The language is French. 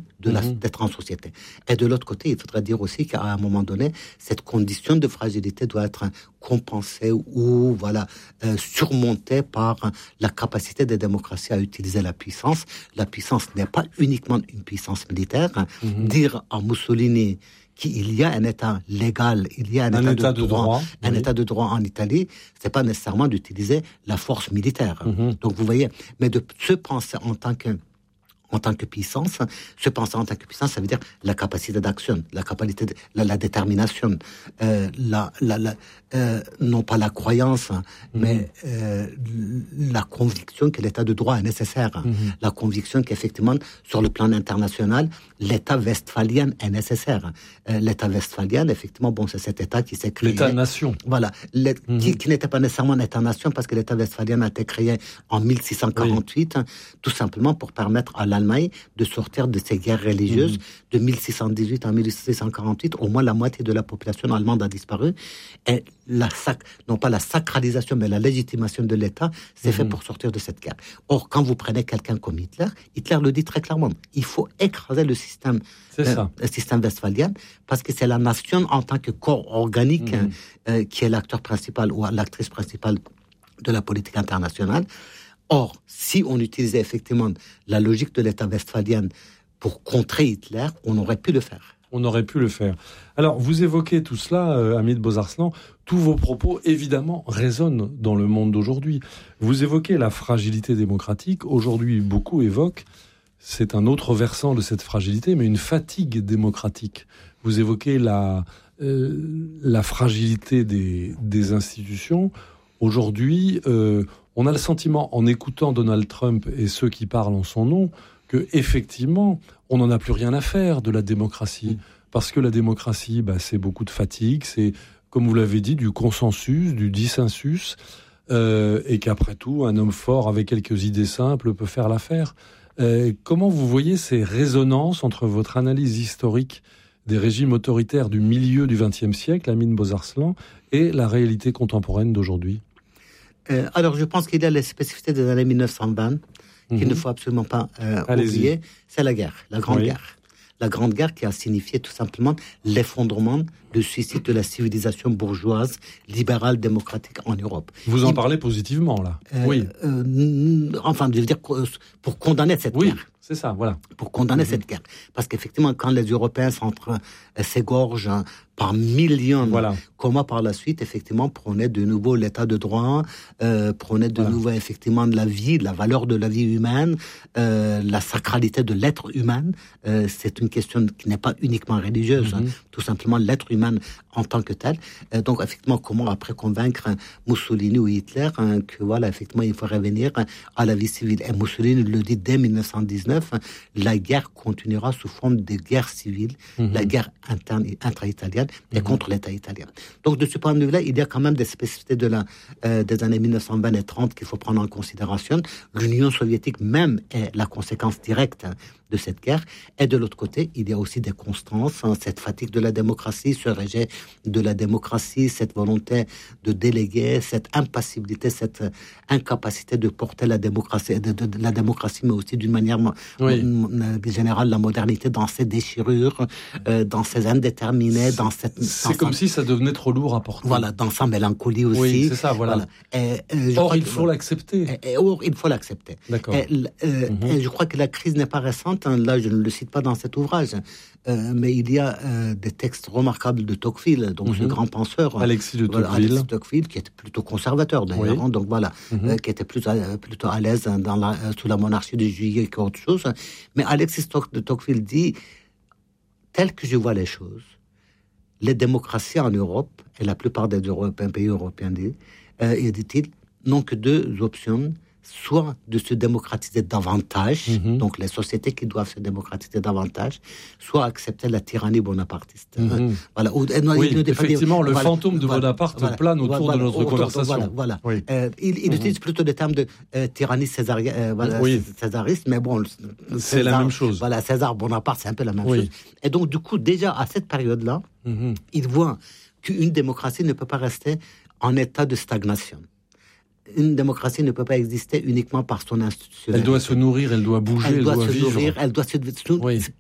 humaine d'être en société. Et de l'autre côté, il faudrait dire aussi qu'à un moment donné, cette condition de fragilité doit être compensée ou surmontée par la capacité des démocraties à utiliser la puissance. La puissance n'est pas uniquement une puissance militaire. Dire à Mussolini qu'il y a un État légal, il y a un État de droit, un État de droit en Italie, c'est pas nécessairement d'utiliser la force militaire. Donc vous voyez, mais de se penser en tant que puissance, ça veut dire la capacité d'action, la capacité, la détermination, non pas la croyance, mais la conviction que l'état de droit est nécessaire, la conviction qu'effectivement, sur le plan international, l'état westphalien est nécessaire. L'état westphalien, effectivement, c'est cet état qui s'est créé. L'état-nation. Voilà, qui n'était pas nécessairement un état-nation, parce que l'état westphalien a été créé en 1648, tout simplement pour permettre à l'Allemagne de sortir de ces guerres religieuses. De 1618 à 1648, au moins la moitié de la population allemande a disparu. Et non pas la sacralisation, mais la légitimation de l'État, c'est fait pour sortir de cette guerre. Or, quand vous prenez quelqu'un comme Hitler le dit très clairement. Il faut écraser le système westphalien, parce que c'est la nation en tant que corps organique qui est l'acteur principal ou l'actrice principale de la politique internationale. Or, si on utilisait effectivement la logique de l'État westphalien pour contrer Hitler, on aurait pu le faire. Alors, vous évoquez tout cela, Hamid Bozarslan. Tous vos propos, évidemment, résonnent dans le monde d'aujourd'hui. Vous évoquez la fragilité démocratique. Aujourd'hui, beaucoup évoquent, c'est un autre versant de cette fragilité, mais une fatigue démocratique. Vous évoquez la fragilité des institutions. Aujourd'hui, on a le sentiment, en écoutant Donald Trump et ceux qui parlent en son nom, que effectivement, on n'en a plus rien à faire de la démocratie. Parce que la démocratie, c'est beaucoup de fatigue, c'est, comme vous l'avez dit, du consensus, du dissensus, et qu'après tout, un homme fort avec quelques idées simples peut faire l'affaire. Comment vous voyez ces résonances entre votre analyse historique des régimes autoritaires du milieu du XXe siècle, Hamid Bozarslan, et la réalité contemporaine d'aujourd'hui ? Alors, je pense qu'il y a les spécificités des années 1920 qu'il ne faut absolument pas oublier. C'est la guerre, la Grande Guerre. La Grande Guerre qui a signifié tout simplement l'effondrement, le suicide de la civilisation bourgeoise, libérale, démocratique en Europe. Vous en parlez positivement, là. Oui. Enfin, je veux dire, pour condamner cette guerre. C'est ça, voilà. Pour condamner cette guerre. Parce qu'effectivement, quand les Européens s'égorgent par millions, comment par la suite, effectivement, prenaient de nouveau l'état de droit, prenaient de nouveau, effectivement, de la vie, la valeur de la vie humaine, la sacralité de l'être humain. C'est une question qui n'est pas uniquement religieuse, tout simplement l'être humain en tant que tel. Donc, effectivement, comment après convaincre Mussolini ou Hitler que, effectivement, il faut revenir à la vie civile. Et Mussolini le dit dès 1919, la guerre continuera sous forme de guerre civile, la guerre interne et intra-italienne, et contre l'État italien. Donc, de ce point de vue-là, il y a quand même des spécificités des années 1920 et 30 qu'il faut prendre en considération. L'Union soviétique même est la conséquence directe de cette guerre. Et de l'autre côté, il y a aussi des constances, cette fatigue de la démocratie, ce rejet de la démocratie, cette volonté de déléguer, cette impassibilité, cette incapacité de porter la démocratie, la démocratie, mais aussi d'une manière générale, la modernité dans ses déchirures, dans ses indéterminés, c'est comme si ça devenait trop lourd à porter. Voilà, dans sa mélancolie aussi. Oui, c'est ça, voilà. Or, il faut l'accepter. Or, il faut l'accepter. D'accord. Et je crois que la crise n'est pas récente. Là, je ne le cite pas dans cet ouvrage, mais il y a des textes remarquables de Tocqueville, donc ce grand penseur, Alexis de Tocqueville, qui était plutôt conservateur d'ailleurs, donc qui était plutôt à l'aise sous la monarchie de Juillet qu'autre chose. Mais Alexis de Tocqueville dit, tel que je vois les choses, les démocraties en Europe et la plupart des pays européens, dit-il, n'ont que deux options. Soit de se démocratiser davantage, donc les sociétés qui doivent se démocratiser davantage, soit accepter la tyrannie bonapartiste. Voilà. Effectivement, le fantôme de Bonaparte plane autour de notre conversation. Il utilise plutôt le terme de tyrannie césariste, mais bon... c'est la même chose. Voilà, César Bonaparte, c'est un peu la même chose. Et donc, du coup, déjà, à cette période-là, il voit qu'une démocratie ne peut pas rester en état de stagnation. Une démocratie ne peut pas exister uniquement par son institution. Elle doit se nourrir, elle doit bouger, elle doit vivre. Elle doit se nourrir,